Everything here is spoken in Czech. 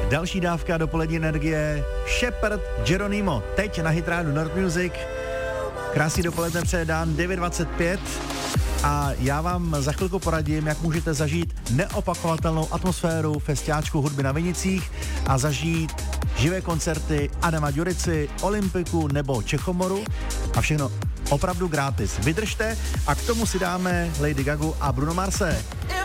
Další dávka dopolední energie, Shepard Geronimo, teď na Hitrádu Nord Music. Krásný dopoledne přeje Dan 9:25 a já vám za chvilku poradím, jak můžete zažít neopakovatelnou atmosféru festiáčku hudby na Vinicích a zažít živé koncerty Adama Ďurici, Olympiku nebo Čechomoru a všechno opravdu gratis. Vydržte a k tomu si dáme Lady Gagu a Bruno Marse.